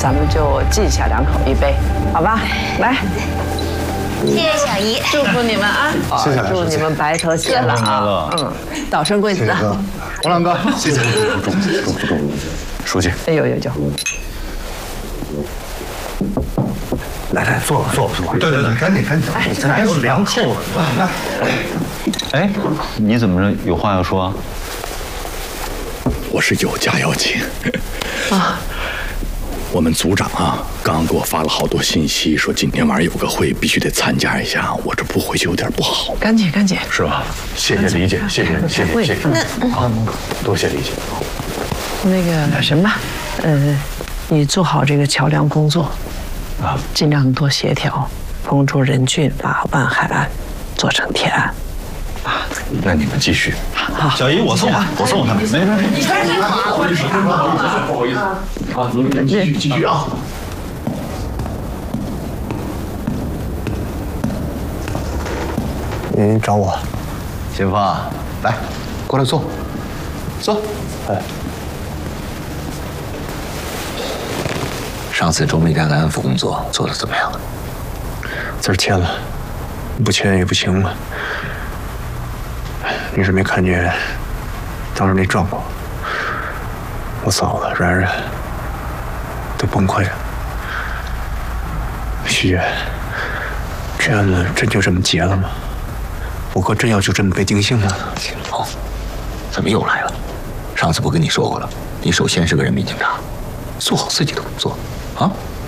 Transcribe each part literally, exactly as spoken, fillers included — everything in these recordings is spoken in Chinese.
咱们就记下两口一杯，好吧？来， 谢谢小姨， 祝福你们啊！ 谢谢， 祝你们白头偕老啊！嗯，早生贵子啊！ 王朗哥，谢谢，祝祝祝祝书记。 哎呦呦呦！ 来来，坐吧坐吧坐吧。对对对，赶紧赶紧，咱还有两口子。来， 哎，你怎么着？有话要说？ 我是有家要紧啊。我们组长啊，刚刚给我发了好多信息，说今天晚上有个会，必须得参加一下。我这不回去有点不好。 赶紧赶紧， 是吧？谢谢理解，谢谢谢谢谢谢。好，多谢理解。 那个什么，呃，你做好这个桥梁工作啊，尽量多协调，封住人郡，把万海岸做成铁岸。啊， 那你们继续。 好， 小姨，我送，我送他们，没事。 你赶紧，不好意思，不好意思，啊，您继续继续啊。您找我， 秦风，来，过来坐，坐。 哎， 上次中美干的安抚工作做得怎么样？ 字儿签了，不签也不行了。你是没看见当时那状况，我嫂子、然然都崩溃了。徐姐，这案子真就这么结了吗？我哥真要就这么被定性了？ 哦，怎么又来了？上次不跟你说过了？你首先是个人民警察，做好自己的工作啊！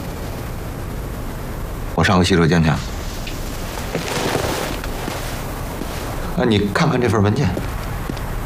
我上个洗手间去。啊，你看看这份文件。